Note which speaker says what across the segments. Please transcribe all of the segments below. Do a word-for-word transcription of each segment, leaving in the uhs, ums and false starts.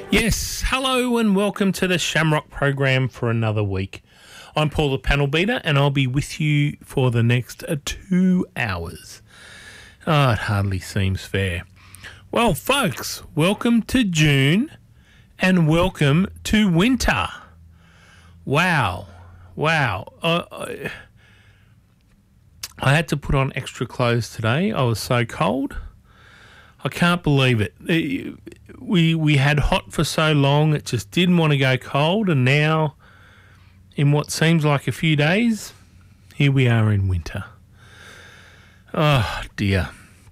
Speaker 1: Yes, hello and welcome to the Shamrock program for another week. I'm Paul the Panel Beater and I'll be with you for the next uh, two hours. Oh, it hardly seems fair. Well, folks, welcome to June and welcome to winter. Wow, wow. I, I, I had to put on extra clothes today. I was so cold. I can't believe it. We we had hot for so long, it just didn't want to go cold, and now, in what seems like a few days, here we are in winter. Oh dear.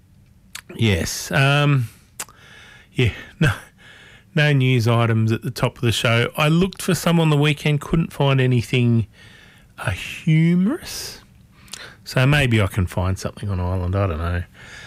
Speaker 1: Yes. Um. Yeah. No. No news items at the top of the show. I looked for some on the weekend, couldn't find anything uh, humorous. So maybe I can find something on Ireland. I don't know.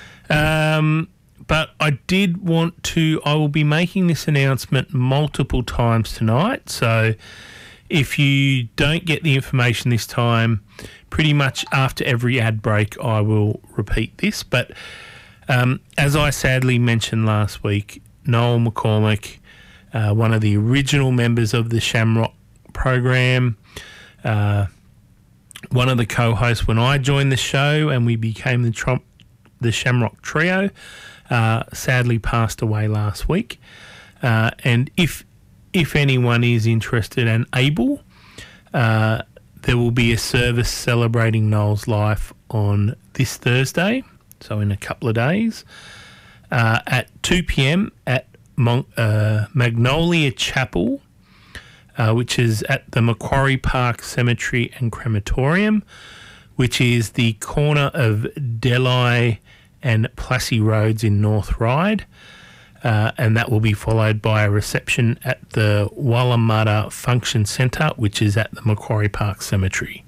Speaker 1: Um. But I did want to, I will be making this announcement multiple times tonight. So if you don't get the information this time, pretty much after every ad break, I will repeat this. But um, as I sadly mentioned last week, Noel McCormick, uh, one of the original members of the Shamrock program, uh, one of the co-hosts when I joined the show and we became the Trump, the Shamrock Trio, Uh, sadly passed away last week. Uh, and if if anyone is interested and able, uh, there will be a service celebrating Noel's life on this Thursday, so in a couple of days, uh, at two p.m. at Mon- uh, Magnolia Chapel, uh, which is at the Macquarie Park Cemetery and Crematorium, which is the corner of Delhi and Plassey Roads in North Ryde, uh, and that will be followed by a reception at the Wallamutta Function Centre, which is at the Macquarie Park Cemetery.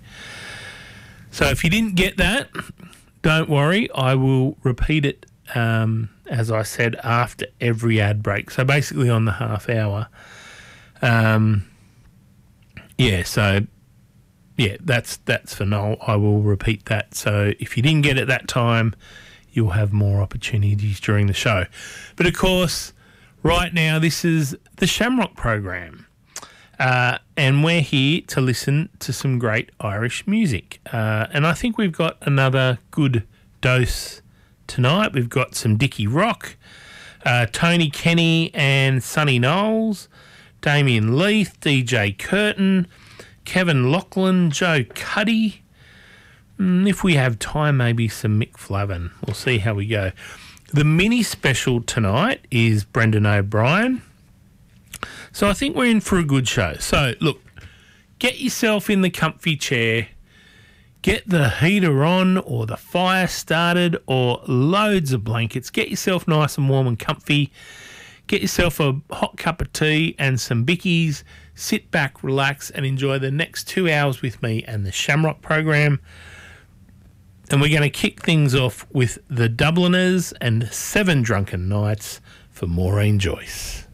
Speaker 1: So if you didn't get that, don't worry, I will repeat it, um, as I said, after every ad break. So basically on the half hour. Um, yeah, so... Yeah, that's that's for Noel. I will repeat that. So if you didn't get it that time, you'll have more opportunities during the show. But of course, right now, this is the Shamrock program. Uh, and we're here to listen to some great Irish music. Uh, and I think we've got another good dose tonight. We've got some Dickie Rock, uh, Tony Kenny and Sonny Knowles, Damien Leith, D J Curtin, Kevin Lachlan, Joe Cuddy. If we have time, maybe some Mick Flavin. We'll see how we go. The mini special tonight is Brendan O'Brien. So I think we're in for a good show. So, look, get yourself in the comfy chair, get the heater on or the fire started or loads of blankets. Get yourself nice and warm and comfy. Get yourself a hot cup of tea and some bickies. Sit back, relax, and enjoy the next two hours with me and the Shamrock program. And we're going to kick things off with the Dubliners and Seven Drunken Nights for Maureen Joyce.